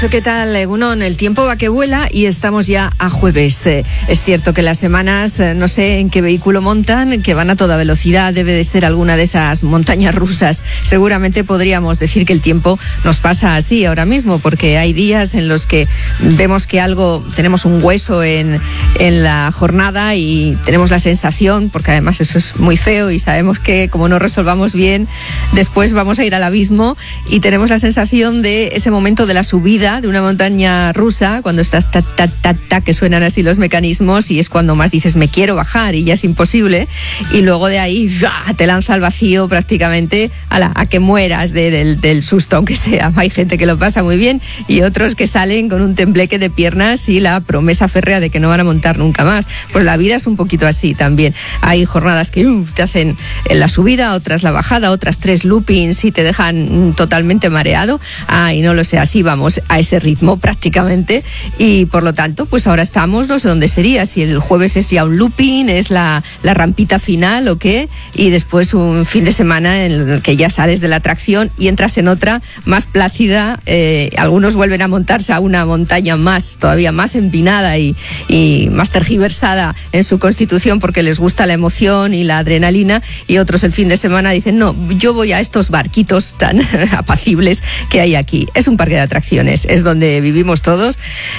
¿qué tal, Egunon? El tiempo va que vuela y estamos ya a jueves. Es cierto que las semanas, no sé en qué vehículo montan, que van a toda velocidad, debe de ser alguna de esas montañas rusas. Seguramente podríamos decir que el tiempo nos pasa así ahora mismo, porque hay días en los que vemos que tenemos un hueso en la jornada y tenemos la sensación, porque además eso es muy feo y sabemos que como no resolvamos bien, después vamos a ir al abismo y tenemos la sensación de ese momento de la subida de una montaña rusa, cuando estás que suenan así los mecanismos y es cuando más dices me quiero bajar y ya es imposible, y luego de ahí te lanza al vacío prácticamente a que mueras del susto, aunque sea. Hay gente que lo pasa muy bien y otros que salen con un tembleque de piernas y la promesa férrea de que no van a montar nunca más. Pues la vida es un poquito así también. Hay jornadas que te hacen la subida, otras la bajada, otras 3 loopings y te dejan totalmente mareado. Y no lo sé, así vamos a ese ritmo prácticamente, y por lo tanto pues ahora estamos, no sé dónde sería, si el jueves es ya un looping, es la rampita final o qué, y después un fin de semana en el que ya sales de la atracción y entras en otra más plácida. Algunos vuelven a montarse a una montaña todavía más empinada y más tergiversada en su constitución porque les gusta la emoción y la adrenalina, y otros el fin de semana dicen no, yo voy a estos barquitos tan apacibles que hay aquí. Es un parque de atracciones, es donde vivimos todos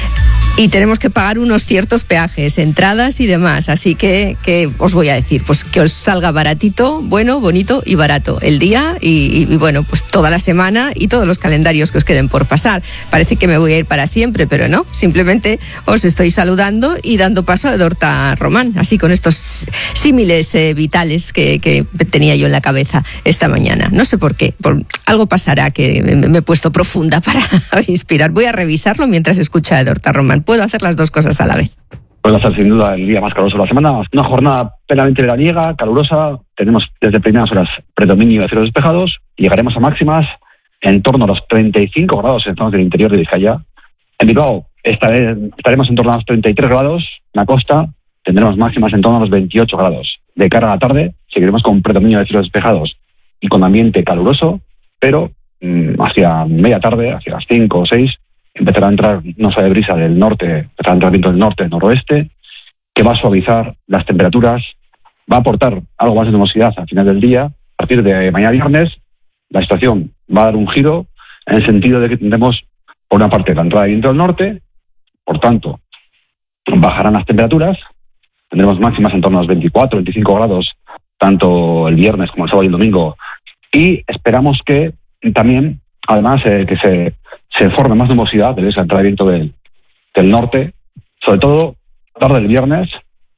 y tenemos que pagar unos ciertos peajes, entradas y demás, así que os voy a decir, pues que os salga baratito, bueno, bonito y barato el día y bueno, pues toda la semana y todos los calendarios que os queden por pasar. Parece que me voy a ir para siempre, pero no, simplemente os estoy saludando y dando paso a Edorta Román, así con estos símiles vitales que tenía yo en la cabeza esta mañana. No sé por qué, algo pasará que me he puesto profunda para inspirar. Voy a revisarlo mientras escucha a Edorta Román. Puedo hacer las dos cosas a la vez. Puede ser sin duda el día más caluroso de la semana. Una jornada plenamente veraniega, calurosa. Tenemos desde primeras horas predominio de cielos despejados. Llegaremos a máximas en torno a los 35 grados en zonas del interior de Vizcaya. En Bilbao estaremos en torno a los 33 grados. En la costa tendremos máximas en torno a los 28 grados. De cara a la tarde seguiremos con predominio de cielos despejados y con ambiente caluroso, pero hacia media tarde, hacia las 5 o 6, empezará a entrar una suave brisa del norte, empezará a entrar viento del norte, noroeste, que va a suavizar las temperaturas, va a aportar algo más de nubosidad al final del día. A partir de mañana viernes, la situación va a dar un giro en el sentido de que tendremos, por una parte, la entrada de viento del norte, por tanto, bajarán las temperaturas, tendremos máximas en torno a los 24, 25 grados, tanto el viernes como el sábado y el domingo, y esperamos que también, además, que se forme más nubosidad de esa entrada de viento del norte, sobre todo tarde del viernes,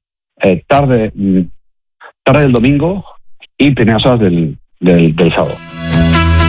tarde del domingo y primeras horas del sábado.